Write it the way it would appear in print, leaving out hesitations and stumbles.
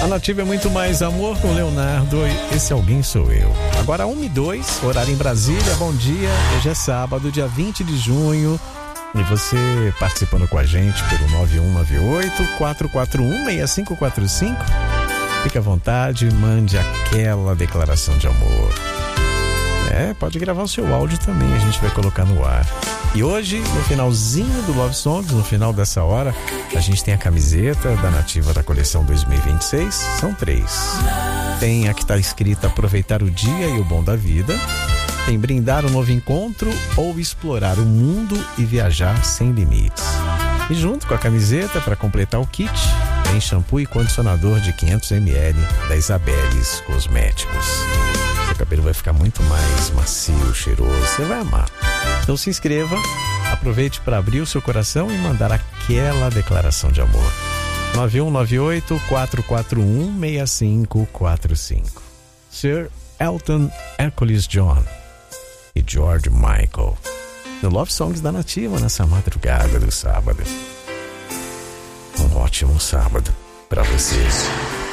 Nativa é muito mais amor com Leonardo. Esse alguém sou eu. Agora 1h02, horário em Brasília. Bom dia. Hoje é sábado, dia 20 de junho. E você participando com a gente pelo 9198-441-6545. Fique à vontade, mande aquela declaração de amor. Pode gravar o seu áudio também, a gente vai colocar no ar. E hoje, no finalzinho do Love Songs, no final dessa hora, a gente tem a camiseta da Nativa da coleção 2026. São 3. Tem a que está escrita aproveitar o dia e o bom da vida. Tem brindar um novo encontro ou explorar o mundo e viajar sem limites. E junto com a camiseta, para completar o kit, tem shampoo e condicionador de 500 ml da Isabeles Cosméticos. Seu cabelo vai ficar muito mais macio, cheiroso, você vai amar. Então se inscreva, aproveite para abrir o seu coração e mandar aquela declaração de amor. 9198-441-6545. Sir Elton Hercules John e George Michael no Love Songs da Nativa nessa madrugada do sábado. Um ótimo sábado para vocês.